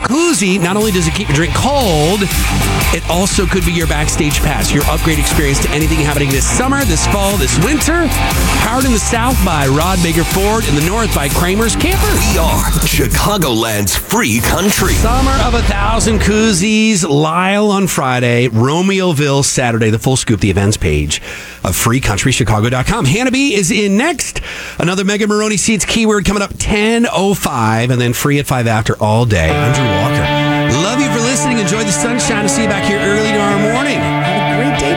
Koozie, not only does it keep your drink cold, it also could be your backstage pass, your upgrade experience to anything happening this summer, this fall, this winter. Powered in the south by Rod Baker Ford, in the north by Kramer's Campers. We are Chicagoland's free country. Summer of 1,000 Koozies, Lyle on Friday, Romeoville Saturday. The full scoop, the events page of freecountrychicago.com. Hannah B is in next. Another Mega Maroney Seeds keyword coming up 10:05, and then free at 5 after all day. I'm Drew Walker. Love you for listening. Enjoy the sunshine. I'll see you back here early tomorrow morning.